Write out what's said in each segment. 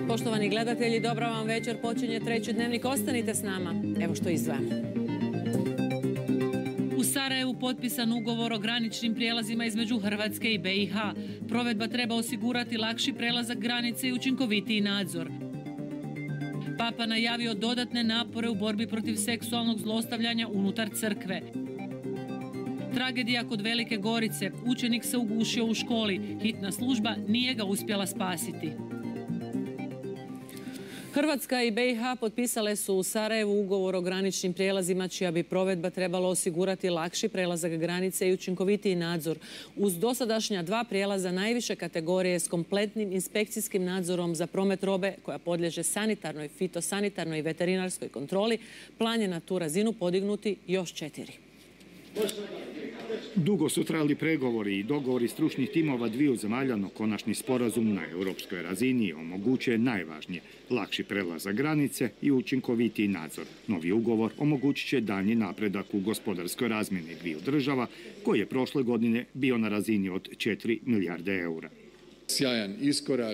Poštovani gledatelji, dobra vam večer. Počinje treći dnevnik. Ostanite s nama. Evo što izdvajamo. U Sarajevu potpisan ugovor o graničnim prijelazima između Hrvatske i BiH. Provedba treba osigurati lakši prelazak granice i učinkovitiji nadzor. Papa najavio dodatne napore u borbi protiv seksualnog zlostavljanja unutar crkve. Tragedija kod Velike Gorice. Učenik se ugušio u školi. Hitna služba nije ga uspjela spasiti. Hrvatska i BiH potpisale su u Sarajevu ugovor o graničnim prijelazima čija bi provedba trebala osigurati lakši prelazak granice i učinkovitiji nadzor. Uz dosadašnja dva prijelaza najviše kategorije s kompletnim inspekcijskim nadzorom za promet robe koja podliježe sanitarnoj, fitosanitarnoj i veterinarskoj kontroli, plan je na tu razinu podignuti još 4. Dugo su trajali pregovori i dogovori stručnih timova dviju zemalja, no konačni sporazum na europskoj razini omogućuje najvažnije lakši prelazak granice i učinkovitiji nadzor. Novi ugovor omogućit će daljnji napredak u gospodarskoj razmjeni dviju država, koji je prošle godine bio na razini od 4 milijarde eura. Sjajan iskorak,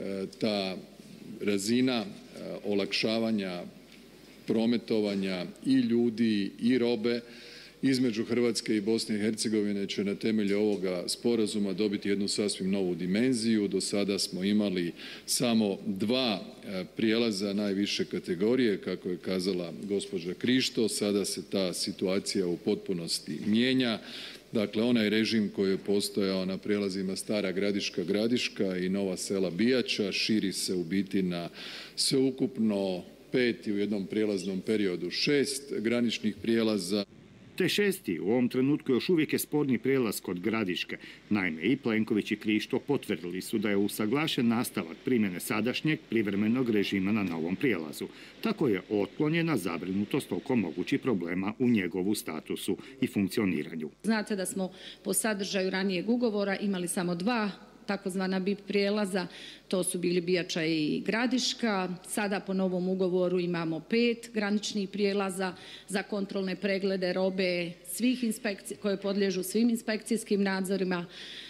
ta razina olakšavanja prometovanja i ljudi i robe između Hrvatske i Bosne i Hercegovine će na temelju ovoga sporazuma dobiti jednu sasvim novu dimenziju. Do sada smo imali samo dva prijelaza najviše kategorije, kako je kazala gospođa Krišto. Sada se ta situacija u potpunosti mijenja. Dakle, onaj režim koji je postojao na prijelazima Stara Gradiška, Gradiška i Nova Sela Bijača širi se u biti na sveukupno 5 i u jednom prijelaznom periodu 6 graničnih prijelaza. Te šesti u ovom trenutku još uvijek je sporni prijelaz kod Gradiške. Naime, i Plenković i Krišto potvrdili su da je usaglašen nastavak primjene sadašnjeg privremenog režima na novom prijelazu. Tako je otklonjena zabrinutost oko mogućih problema u njegovu statusu i funkcioniranju. Znate da smo po sadržaju ranijeg ugovora imali samo dva takozvana BIP prijelaza, to su bili Bijača i Gradiška. Sada po novom ugovoru imamo 5 graničnih prijelaza za kontrolne preglede robe svih inspekcija koje podliježu svim inspekcijskim nadzorima.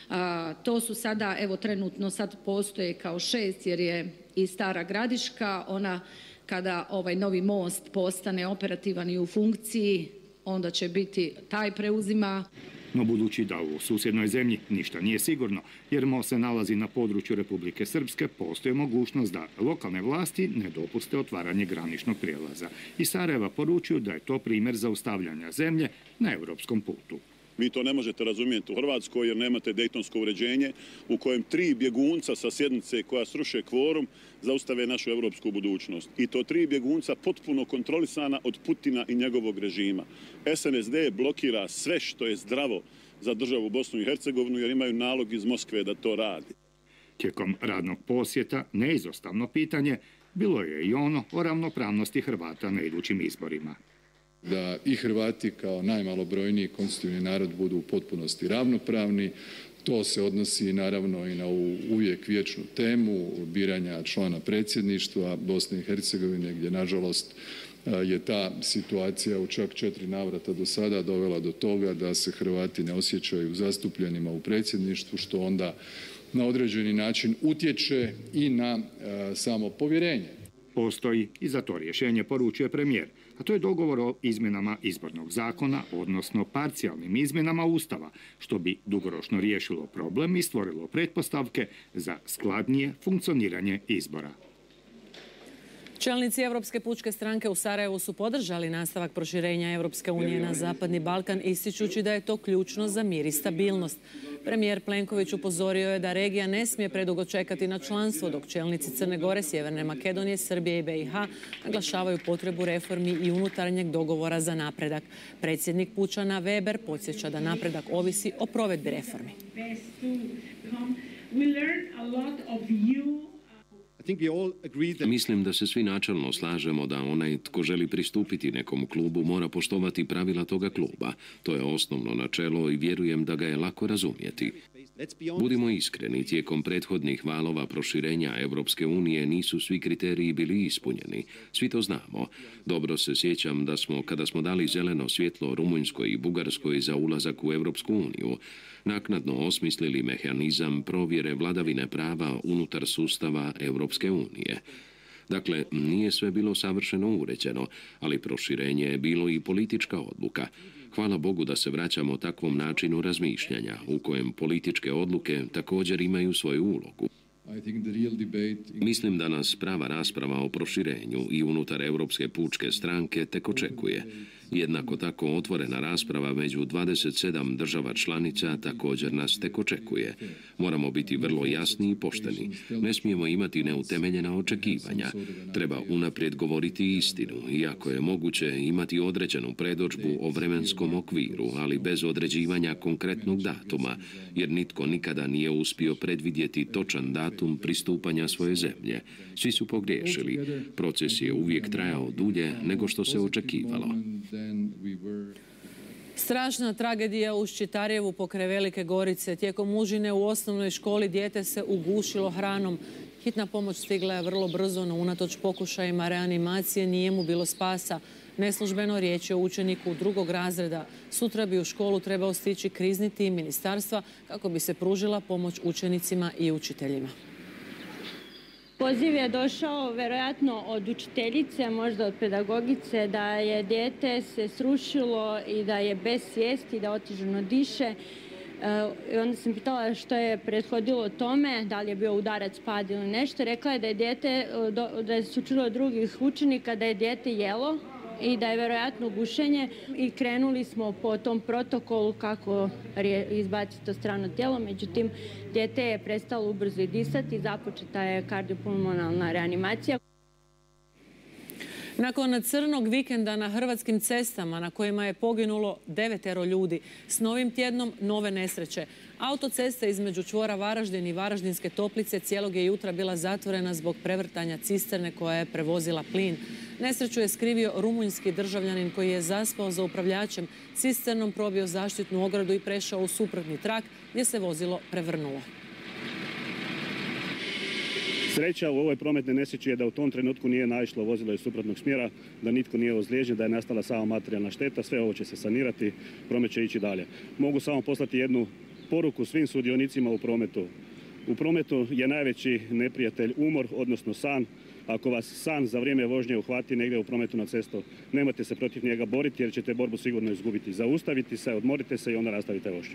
To su sada, evo trenutno sad postoje kao 6 jer je i Stara Gradiška, ona kada ovaj novi most postane operativan i u funkciji, onda će biti taj preuzima. No budući da u susjednoj zemlji ništa nije sigurno, jer most se nalazi na području Republike Srpske, postoji mogućnost da lokalne vlasti ne dopuste otvaranje graničnog prijelaza. I Sarajeva poručuju da je to primjer zaustavljanja zemlje na europskom putu. Vi to ne možete razumjeti u Hrvatskoj jer nemate dejtonsko uređenje u kojem 3 bjegunca sa sjednice koja sruše kvorum zaustave našu europsku budućnost. I to 3 bjegunca potpuno kontrolisana od Putina i njegovog režima. SNSD blokira sve što je zdravo za državu Bosnu i Hercegovinu jer imaju nalog iz Moskve da to radi. Tijekom radnog posjeta neizostavno pitanje bilo je i ono o ravnopravnosti Hrvata na idućim izborima. Da i Hrvati kao najmalobrojniji konstitutivni narod budu u potpunosti ravnopravni. To se odnosi naravno i na uvijek vječnu temu biranja člana predsjedništva Bosne i Hercegovine, gdje nažalost je ta situacija u čak 4 navrata do sada dovela do toga da se Hrvati ne osjećaju zastupljenima u predsjedništvu, što onda na određeni način utječe i na samo povjerenje. Postoji i za to rješenje, poručuje premijer, a to je dogovor o izmjenama izbornog zakona, odnosno parcijalnim izmjenama Ustava, što bi dugoročno riješilo problem i stvorilo pretpostavke za skladnije funkcioniranje izbora. Čelnici Europske pučke stranke u Sarajevu su podržali nastavak proširenja Europske unije na Zapadni Balkan, ističući da je to ključno za mir i stabilnost. Premijer Plenković upozorio je da regija ne smije predugo čekati na članstvo, dok čelnici Crne Gore, Sjeverne Makedonije, Srbije i BiH naglašavaju potrebu reformi i unutarnjeg dogovora za napredak. Predsjednik Pučana Weber podsjeća da napredak ovisi o provedbi reformi. Mislim da se svi načelno slažemo da onaj tko želi pristupiti nekom klubu mora poštovati pravila toga kluba. To je osnovno načelo i vjerujem da ga je lako razumjeti. Budimo iskreni, tijekom prethodnih valova proširenja Europske unije nisu svi kriteriji bili ispunjeni. Svi to znamo. Dobro se sjećam da smo, kada smo dali zeleno svjetlo Rumunjskoj i Bugarskoj za ulazak u Europsku uniju, naknadno osmislili mehanizam provjere vladavine prava unutar sustava Europske unije. Dakle, nije sve bilo savršeno uređeno, ali proširenje je bilo i politička odluka. Hvala Bogu da se vraćamo takvom načinu razmišljanja, u kojem političke odluke također imaju svoju ulogu. Mislim da nas prava rasprava o proširenju i unutar Europske pučke stranke tek očekuje. Jednako tako otvorena rasprava među 27 država članica također nas tek očekuje. Moramo biti vrlo jasni i pošteni. Ne smijemo imati neutemeljena očekivanja. Treba unaprijed govoriti istinu, iako je moguće imati određenu predodžbu o vremenskom okviru, ali bez određivanja konkretnog datuma, jer nitko nikada nije uspio predvidjeti točan datum pristupanja svoje zemlje. Svi su pogriješili. Proces je uvijek trajao dulje nego što se očekivalo. Strašna tragedija u Ščitarjevu pokraj Velike Gorice. Tijekom užine u osnovnoj školi dijete se ugušilo hranom. Hitna pomoć stigla je vrlo brzo, no unatoč pokušajima reanimacije nije mu bilo spasa. Neslužbeno riječ je o učeniku 2. razreda. Sutra bi u školu trebao stići krizni tim ministarstva kako bi se pružila pomoć učenicima i učiteljima. Poziv je došao vjerojatno od učiteljice, možda od pedagogice, da je dijete se srušilo i da je bez svijesti, da otežano diše. I onda sam pitala što je prethodilo tome, da li je bio udarac, pad ili nešto. Rekla je da je dijete, da su čuli od drugih učenika da je dijete jelo i da je vjerojatno gušenje, i krenuli smo po tom protokolu kako izbaciti to strano tijelo. Međutim, dijete je prestalo ubrzo i disati i započeta je kardiopulmonalna reanimacija. Nakon crnog vikenda na hrvatskim cestama na kojima je poginulo 9 ljudi, s novim tjednom nove nesreće. Autocesta između čvora Varaždin i Varaždinske Toplice cijelog je jutra bila zatvorena zbog prevrtanja cisterne koja je prevozila plin. Nesreću je skrivio rumunjski državljanin koji je zaspao za upravljačem, cisternom probio zaštitnu ogradu i prešao u suprotni trak gdje se vozilo prevrnulo. Sreća u ovoj prometnoj nesreći je da u tom trenutku nije naišlo vozilo iz suprotnog smjera, da nitko nije ozlijeđen, da je nastala samo materijalna šteta. Sve ovo će se sanirati, promet će ići dalje. Mogu samo poslati jednu poruku svim sudionicima u prometu. U prometu je najveći neprijatelj umor, odnosno san. Ako vas san za vrijeme vožnje uhvati negdje u prometu na cestu, nemojte se protiv njega boriti jer ćete borbu sigurno izgubiti. Zaustavite se, odmorite se i onda nastavite vožnju.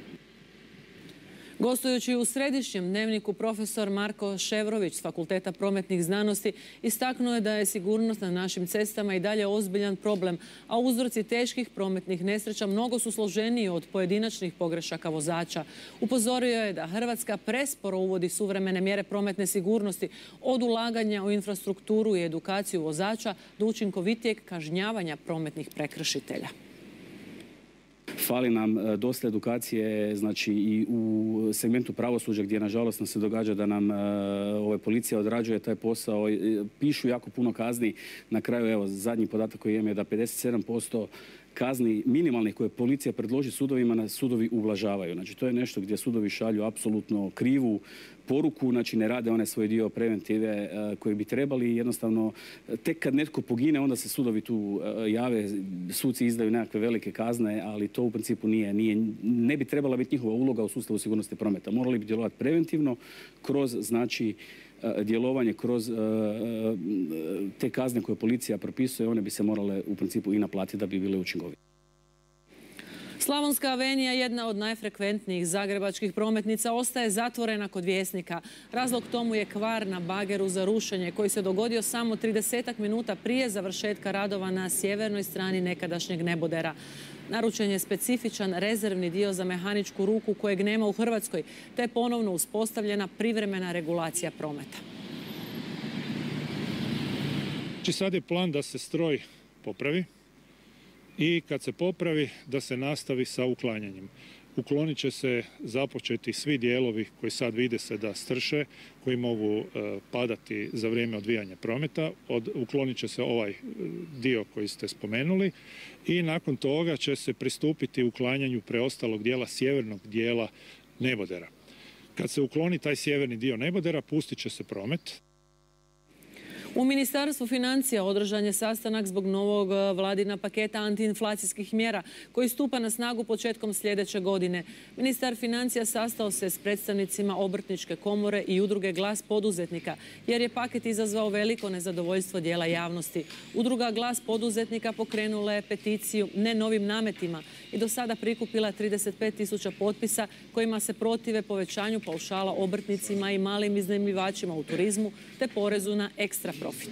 Gostujući u središnjem dnevniku, profesor Marko Ševrović s Fakulteta prometnih znanosti istaknuo je da je sigurnost na našim cestama i dalje ozbiljan problem, a uzroci teških prometnih nesreća mnogo su složeniji od pojedinačnih pogrešaka vozača. Upozorio je da Hrvatska presporo uvodi suvremene mjere prometne sigurnosti, od ulaganja u infrastrukturu i edukaciju vozača do učinkovitijeg kažnjavanja prometnih prekršitelja. Fali nam dosta edukacije, znači i u segmentu pravosuđa gdje nažalost nam se događa da nam policija odrađuje taj posao, pišu jako puno kazni. Na kraju, evo, zadnji podatak koji imam je da 57% kazni minimalnih koje policija predloži sudovima na sudovi ublažavaju. Znači to je nešto gdje sudovi šalju apsolutno krivu poruku, znači ne rade onaj svoj dio preventive koji bi trebali. Jednostavno, tek kad netko pogine, onda se sudovi tu jave, suci izdaju nekakve velike kazne, ali to u principu ne bi trebala biti njihova uloga u sustavu sigurnosti prometa. Morali bi djelovati preventivno kroz, znači, djelovanje, kroz te kazne koje policija propisuje, one bi se morale u principu i naplatiti da bi bile učinkovite. Slavonska avenija, jedna od najfrekventnijih zagrebačkih prometnica, ostaje zatvorena kod Vjesnika. Razlog tomu je kvar na bageru za rušenje koji se dogodio samo 30 minuta prije završetka radova na sjevernoj strani nekadašnjeg nebodera. Naručen je specifičan rezervni dio za mehaničku ruku kojeg nema u Hrvatskoj, te je ponovno uspostavljena privremena regulacija prometa. Sad je plan da se stroj popravi i kad se popravi da se nastavi sa uklanjanjem. Uklonit će se započeti svi dijelovi koji sad vide se da strše, koji mogu padati za vrijeme odvijanja prometa. Uklonit će se ovaj dio koji ste spomenuli i nakon toga će se pristupiti uklanjanju preostalog dijela, sjevernog dijela nebodera. Kad se ukloni taj sjeverni dio nebodera, pustit će se promet. U Ministarstvu financija održan je sastanak zbog novog vladina paketa antiinflacijskih mjera koji stupa na snagu početkom sljedeće godine. Ministar financija sastao se s predstavnicima Obrtničke komore i udruge Glas poduzetnika jer je paket izazvao veliko nezadovoljstvo dijela javnosti. Udruga Glas poduzetnika pokrenula je peticiju ne novim nametima i do sada prikupila 35.000 potpisa kojima se protive povećanju paušala obrtnicima i malim iznajmljivačima u turizmu te porezu na ekstra profit.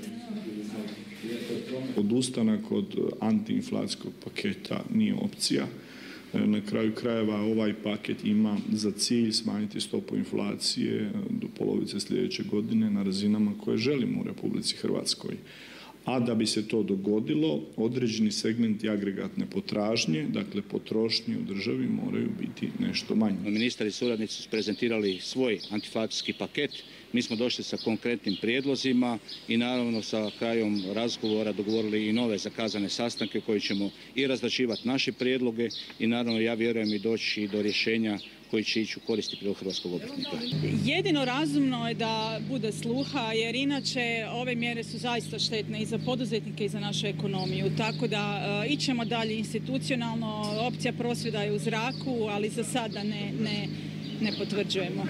Odustanak od antiinflacijskog paketa nije opcija. Na kraju krajeva ovaj paket ima za cilj smanjiti stopu inflacije do polovice sljedeće godine na razinama koje želimo u Republici Hrvatskoj. A da bi se to dogodilo, određeni segmenti agregatne potražnje, dakle potrošnje u državi, moraju biti nešto manji. Ministar i suradnici su prezentirali svoj antiinflacijski paket. Mi smo došli sa konkretnim prijedlozima i naravno sa krajom razgovora dogovorili i nove zakazane sastanke koji ćemo i razrađivati naše prijedloge i naravno ja vjerujem i doći do rješenja koji će ići u koristi prilog hrvatskog obrtnika. Jedino razumno je da bude sluha jer inače ove mjere su zaista štetne i za poduzetnike i za našu ekonomiju. Tako da ićemo dalje institucionalno, opcija prosvjeda je u zraku, ali za sada ne potvrđujemo.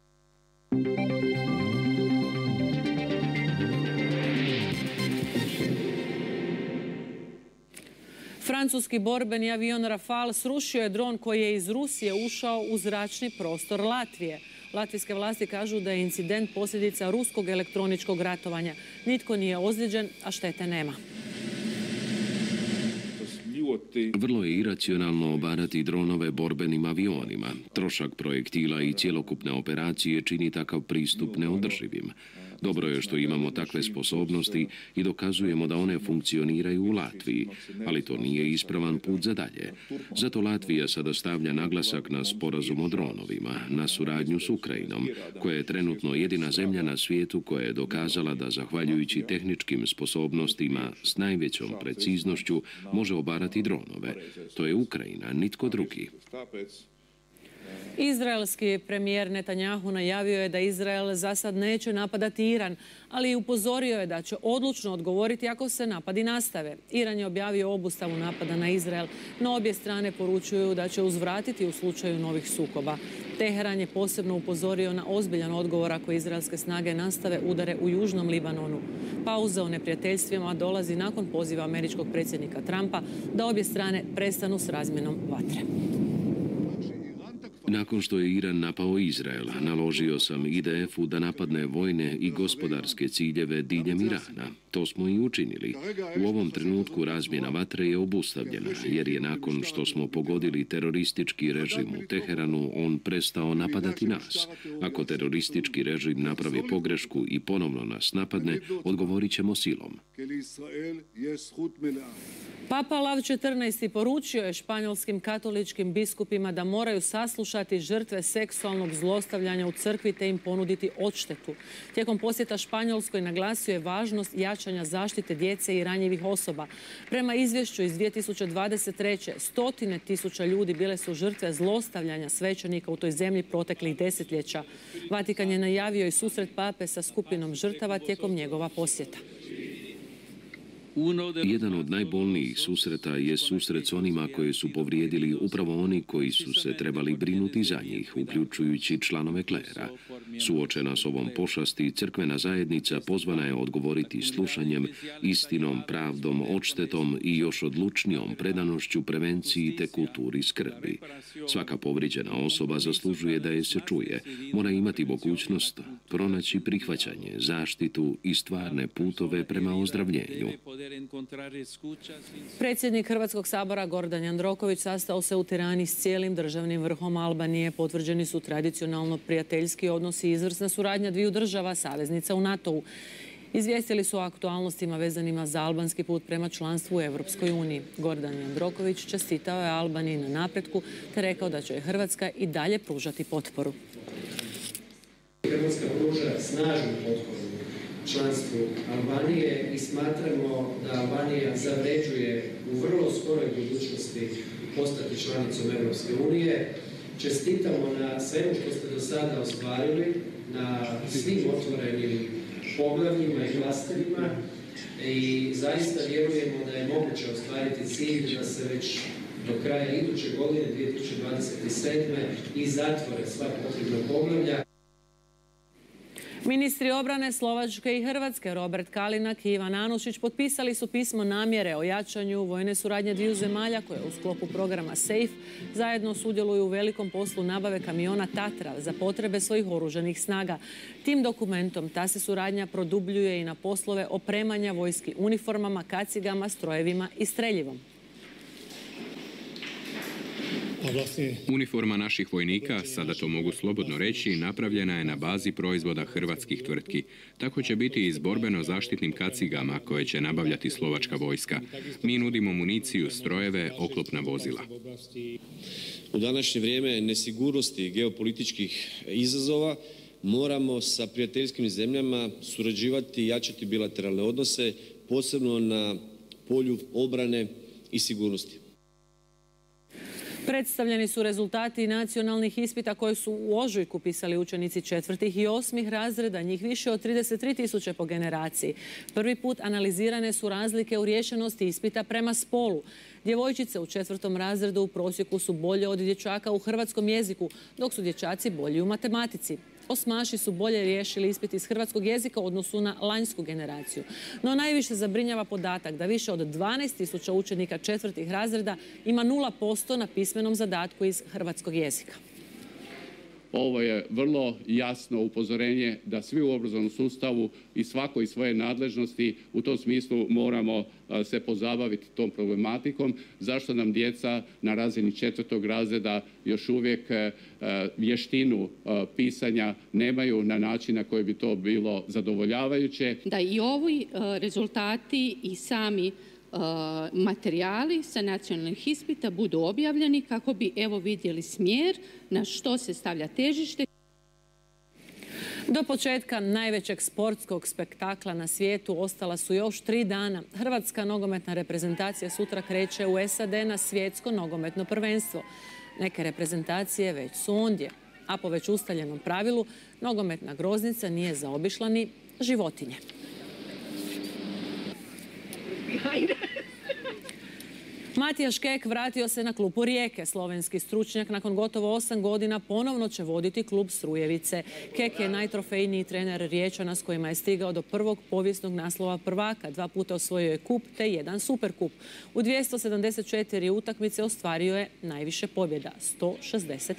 Francuski borbeni avion Rafale srušio je dron koji je iz Rusije ušao u zračni prostor Latvije. Latvijske vlasti kažu da je incident posljedica ruskog elektroničkog ratovanja. Nitko nije ozlijeđen, a štete nema. Vrlo je iracionalno obarati dronove borbenim avionima. Trošak projektila i cjelokupne operacije čini takav pristup neodrživim. Dobro je što imamo takve sposobnosti i dokazujemo da one funkcioniraju u Latviji, ali to nije ispravan put za dalje. Zato Latvija sada stavlja naglasak na sporazum o dronovima, na suradnju s Ukrajinom, koja je trenutno jedina zemlja na svijetu koja je dokazala da zahvaljujući tehničkim sposobnostima s najvećom preciznošću može obarati dronove. To je Ukrajina, nitko drugi. Izraelski premijer Netanjahu najavio je da Izrael za sad neće napadati Iran, ali upozorio je da će odlučno odgovoriti ako se napadi nastave. Iran je objavio obustavu napada na Izrael, no obje strane poručuju da će uzvratiti u slučaju novih sukoba. Teheran je posebno upozorio na ozbiljan odgovor ako izraelske snage nastave udare u južnom Libanonu. Pauza o neprijateljstvima dolazi nakon poziva američkog predsjednika Trumpa da obje strane prestanu s razmjenom vatre. Nakon što je Iran napao Izrael, naložio sam IDF-u da napadne vojne i gospodarske ciljeve diljem Irana. To smo i učinili. U ovom trenutku razmjena vatre je obustavljena, jer je nakon što smo pogodili teroristički režim u Teheranu, on prestao napadati nas. Ako teroristički režim napravi pogrešku i ponovno nas napadne, odgovorit ćemo silom. Papa Lav XIV. Poručio je španjolskim katoličkim biskupima da moraju saslušati žrtve seksualnog zlostavljanja u crkvi te im ponuditi odštetu. Tijekom posjeta Španjolskoj naglasio je važnost jačanja zaštite djece i ranjivih osoba. Prema izvješću iz 2023. 100.000 ljudi bile su žrtve zlostavljanja svećenika u toj zemlji proteklih desetljeća. Vatikan je najavio i susret pape sa skupinom žrtava tijekom njegova posjeta. Jedan od najbolnijih susreta je susret s onima koji su povrijedili upravo oni koji su se trebali brinuti za njih, uključujući članove klera. Suočena s ovom pošasti, crkvena zajednica pozvana je odgovoriti slušanjem, istinom, pravdom, odštetom i još odlučnijom predanošću prevenciji te kulturi skrbi. Svaka povrijeđena osoba zaslužuje da je se čuje. Mora imati mogućnost pronaći prihvaćanje, zaštitu i stvarne putove prema ozdravljenju. Predsjednik Hrvatskog sabora Gordan Jandroković sastao se u Tirani s cijelim državnim vrhom Albanije. Potvrđeni su tradicionalno prijateljski odnosi i izvrsna suradnja dviju država saveznica u NATO-u. Izvijestili su o aktualnostima vezanima za albanski put prema članstvu u Europskoj uniji. Gordan Jandroković čestitao je Albaniji na napretku te rekao da će Hrvatska i dalje pružati potporu. Hrvatska pruža snažnu potporu članstvu Albanije i smatramo da Albanija zavređuje u vrlo skoroj budućnosti postati članicom Europske unije. čestitamo na svemu što ste do sada ostvarili, na svim otvorenim poglavljima i klasterima i zaista vjerujemo da je moguće ostvariti cilj da se već do kraja iduće godine, 2027. i zatvore sva potrebna poglavlja. Ministri obrane Slovačke i Hrvatske Robert Kalinak i Ivan Anušić potpisali su pismo namjere o jačanju vojne suradnje dviju zemalja koje u sklopu programa SAFE zajedno sudjeluju u velikom poslu nabave kamiona Tatra za potrebe svojih oružanih snaga. Tim dokumentom ta se suradnja produbljuje i na poslove opremanja vojski uniformama, kacigama, strojevima i streljivom. Uniforma naših vojnika, sada to mogu slobodno reći, napravljena je na bazi proizvoda hrvatskih tvrtki. Tako će biti i s borbeno-zaštitnim kacigama koje će nabavljati slovačka vojska. Mi nudimo municiju, strojeve, oklopna vozila. U današnje vrijeme nesigurnosti i geopolitičkih izazova moramo sa prijateljskim zemljama surađivati i jačati bilateralne odnose, posebno na polju obrane i sigurnosti. Predstavljeni su rezultati nacionalnih ispita koje su u ožujku pisali učenici 4. i 8. razreda, njih više od 33.000 po generaciji. Prvi put analizirane su razlike u riješenosti ispita prema spolu. Djevojčice u 4. razredu u prosjeku su bolje od dječaka u hrvatskom jeziku, dok su dječaci bolji u matematici. Osmaši su bolje riješili ispit iz hrvatskog jezika u odnosu na lanjsku generaciju. No najviše zabrinjava podatak da više od 12.000 učenika 4. razreda ima 0% na pismenom zadatku iz hrvatskog jezika. Ovo je vrlo jasno upozorenje da svi u obrazovnom sustavu i svako iz svoje nadležnosti u tom smislu moramo se pozabaviti tom problematikom. Zašto nam djeca na razini 4. razreda još uvijek vještinu pisanja nemaju na način na koji bi to bilo zadovoljavajuće. Da i ovi rezultati i sami materijali sa nacionalnih ispita budu objavljeni kako bi evo vidjeli smjer na što se stavlja težište. Do početka najvećeg sportskog spektakla na svijetu ostala su još 3 dana. Hrvatska nogometna reprezentacija sutra kreće u SAD na svjetsko nogometno prvenstvo. Neke reprezentacije već su ondje, a po već ustaljenom pravilu nogometna groznica nije zaobišla ni životinje. Matija Škek vratio se na klupu Rijeke. Slovenski stručnjak nakon gotovo 8 godina ponovno će voditi klub Strujevice. Kek je najtrofejniji trener Riječana s kojima je stigao do prvog povijesnog naslova prvaka. 2 puta osvojio je kup te 1 superkup. U 274 utakmice ostvario je najviše pobjeda, 165.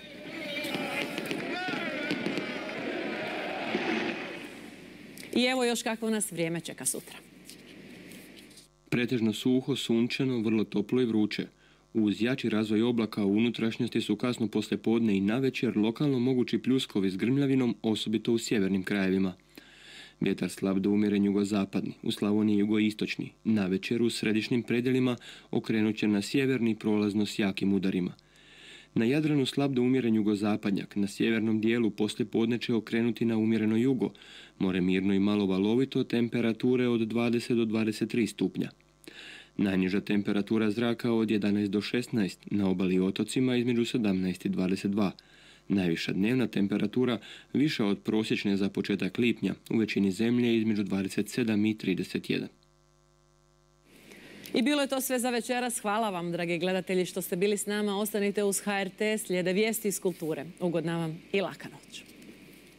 I evo još kako nas vrijeme čeka sutra. Pretežno suho, sunčano, vrlo toplo i vruće. Uz jači razvoj oblaka u unutrašnjosti su kasno poslijepodne i navečer lokalno mogući pljuskovi s grmljavinom, osobito u sjevernim krajevima. Vjetar slab do umjeren jugozapadni, u Slavoniji jugoistočni. Navečer u središnjim predjelima okrenut će na sjeverni prolazno s jakim udarima. Na Jadranu slab do umjeren jugozapadnjak, na sjevernom dijelu poslijepodne će okrenuti na umjereno jugo. More mirno i malo valovito, temperature od 20 do 23 stupnja. Najniža temperatura zraka od 11 do 16, na obali i otocima između 17 i 22. Najviša dnevna temperatura više od prosječne za početak lipnja, u većini zemlje između 27 i 31. I bilo je to sve za večeras. Hvala vam, dragi gledatelji, što ste bili s nama. Ostanite uz HRT, slijede vijesti iz kulture. Ugodna vam i laka noć.